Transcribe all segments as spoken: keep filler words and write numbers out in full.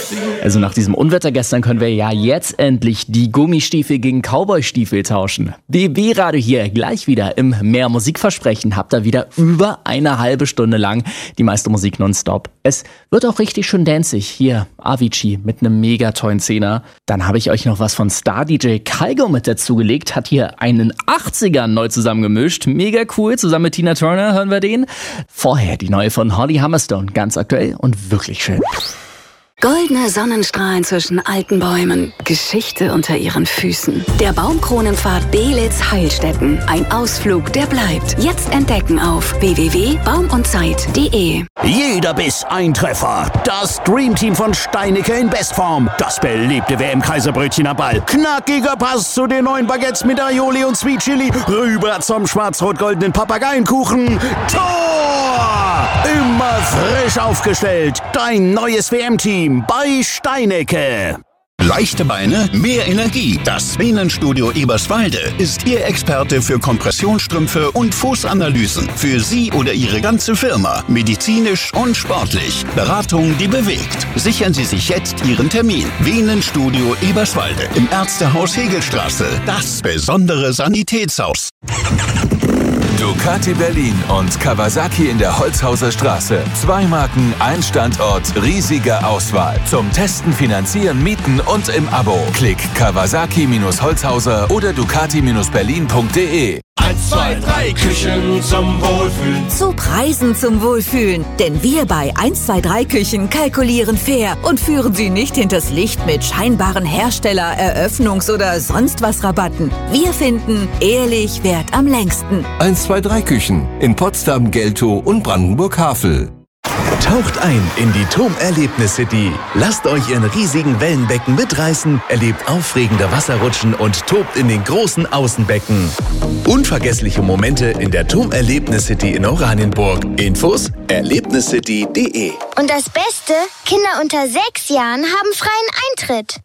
Also nach diesem Unwetter gestern können wir ja jetzt endlich die Gummistiefel gegen Cowboy-Stiefel tauschen. B B Radio hier, gleich wieder im Mehr Musikversprechen. Habt ihr wieder über eine halbe Stunde lang die meiste Musik nonstop. Es wird auch richtig schön danzig. Hier Avicii mit einem mega tollen Zehner. Dann habe ich euch noch was von Star-D J Kygo mit dazugelegt. Hat hier einen achtzigern neu zusammengemischt. Mega cool, zusammen mit Tina Turner hören wir den. Vorher die neue von Holly Humberstone, ganz aktuell und wirklich schön. Goldene Sonnenstrahlen zwischen alten Bäumen, Geschichte unter ihren Füßen. Der Baumkronenpfad Belitz-Heilstätten. Ein Ausflug, der bleibt. Jetzt entdecken auf w w w punkt baum und zeit punkt de. Jeder Biss ein Treffer. Das Dreamteam von Steinicke in Bestform. Das beliebte W M-Kaiserbrötchen am Ball. Knackiger Pass zu den neuen Baguettes mit Aioli und Sweet Chili. Rüber zum schwarz-rot-goldenen Papageienkuchen. Tor! Immer frisch aufgestellt. Dein neues W M-Team bei Steinicke. Leichte Beine, mehr Energie. Das Venenstudio Eberswalde ist Ihr Experte für Kompressionsstrümpfe und Fußanalysen. Für Sie oder Ihre ganze Firma. Medizinisch und sportlich. Beratung, die bewegt. Sichern Sie sich jetzt Ihren Termin. Venenstudio Eberswalde im Ärztehaus Hegelstraße. Das besondere Sanitätshaus. Ducati Berlin und Kawasaki in der Holzhauser Straße. Zwei Marken, ein Standort, riesige Auswahl. Zum Testen, Finanzieren, Mieten und im Abo. Klick Kawasaki-Holzhauser oder Ducati-Berlin punkt de. Eins, zwei, drei Küchen zum Wohlfühlen. Zu Preisen zum Wohlfühlen. Denn wir bei eins zwei drei Küchen kalkulieren fair und führen Sie nicht hinters Licht mit scheinbaren Hersteller-, Eröffnungs- oder sonst was Rabatten. Wir finden, ehrlich währt am längsten. eins zwei drei Küchen in Potsdam, Geltow und Brandenburg-Havel. Taucht ein in die T O M Erlebnis City. Lasst euch in riesigen Wellenbecken mitreißen, erlebt aufregende Wasserrutschen und tobt in den großen Außenbecken. Unvergessliche Momente in der T O M Erlebnis City in Oranienburg. Infos erlebniscity punkt de. Und das Beste, Kinder unter sechs Jahren haben freien Eintritt.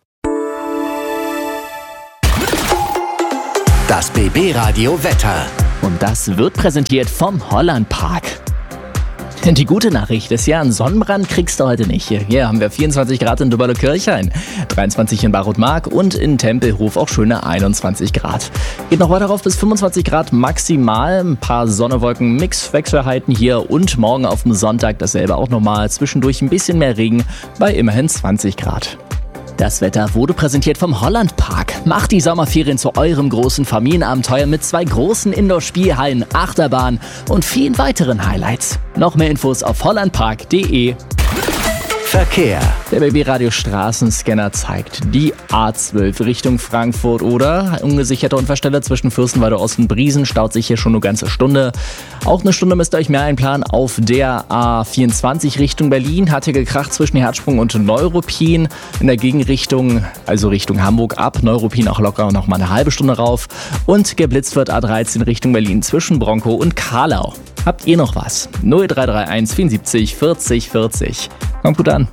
Das B B Radio Wetter. Und das wird präsentiert vom Holland Park. Denn die gute Nachricht ist ja, einen Sonnenbrand kriegst du heute nicht. Hier haben wir vierundzwanzig Grad in Dubberle-Kirchhain, dreiundzwanzig in Barrotmark und in Tempelhof auch schöne einundzwanzig Grad. Geht noch weiter rauf bis fünfundzwanzig Grad maximal. Ein paar Sonne-Wolken, Mix-Wechselheiten hier und morgen auf dem Sonntag dasselbe auch nochmal. Zwischendurch ein bisschen mehr Regen bei immerhin zwanzig Grad. Das Wetter wurde präsentiert vom Holland Park. Macht die Sommerferien zu eurem großen Familienabenteuer mit zwei großen Indoor-Spielhallen, Achterbahn und vielen weiteren Highlights. Noch mehr Infos auf hollandpark punkt de. Verkehr. Der B B Radio Straßenscanner zeigt die A zwölf Richtung Frankfurt oder ungesicherter Unfallstelle zwischen Fürstenwalde Ost und Briesen staut sich hier schon eine ganze Stunde. Auch eine Stunde müsst ihr euch mehr einplanen auf der A vierundzwanzig Richtung Berlin. Hat hier gekracht zwischen Herzsprung und Neuruppin. In der Gegenrichtung, also Richtung Hamburg ab Neuruppin auch locker noch mal eine halbe Stunde rauf. Und geblitzt wird A dreizehn Richtung Berlin zwischen Bronkow und Karlau. Habt ihr noch was? null drei drei eins vierundsiebzig vierzig vierzig. Kommt gut an.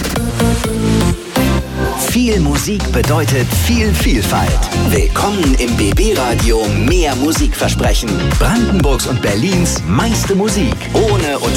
Viel Musik bedeutet viel Vielfalt. Willkommen im B B Radio Mehr Musikversprechen. Brandenburgs und Berlins meiste Musik. Ohne